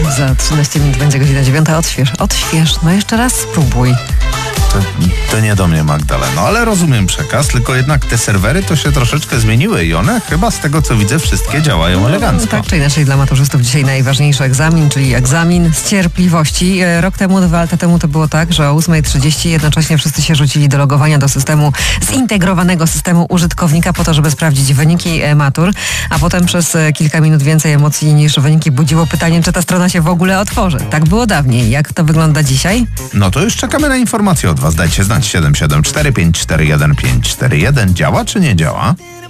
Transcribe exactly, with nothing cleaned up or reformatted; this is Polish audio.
Za trzynaście minut będzie godzina dziewiąta. Odśwież, odśwież. No jeszcze raz spróbuj. To, to nie do mnie, Magdaleno, ale rozumiem przekaz, tylko jednak te serwery to się troszeczkę zmieniły i one chyba z tego, co widzę, wszystkie działają elegancko. Tak czy inaczej dla maturzystów dzisiaj najważniejszy egzamin, czyli egzamin z cierpliwości. Rok temu, dwa lata temu to było tak, że o ósma trzydzieści jednocześnie wszyscy się rzucili do logowania do systemu, zintegrowanego systemu użytkownika po to, żeby sprawdzić wyniki matur, a potem przez kilka minut więcej emocji niż wyniki budziło pytanie, czy ta strona się w ogóle otworzy. Tak było dawniej. Jak to wygląda dzisiaj? No to już czekamy na informacje od was. Dajcie znać siedem siedem cztery pięć cztery jeden pięć cztery jeden. Działa czy nie działa?